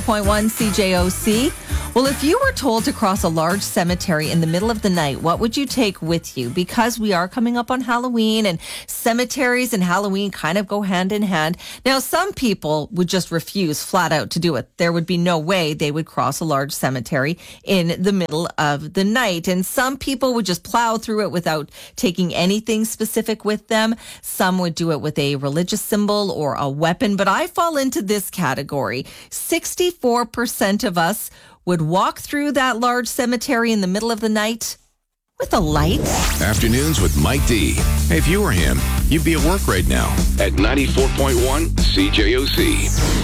94.1 CJOC. Well, if you were told to cross a large cemetery in the middle of the night, what would you take with you? Because we are coming up on Halloween, and cemeteries and Halloween kind of go hand in hand. Now, some people would just refuse flat out to do it. There would be no way they would cross a large cemetery in the middle of the night. And some people would just plow through it without taking anything specific with them. Some would do it with a religious symbol or a weapon. But I fall into this category. 64% of us would walk through that large cemetery in the middle of the night with a light. Afternoons with Mike D. Hey, if you were him, you'd be at work right now at 94.1 CJOC.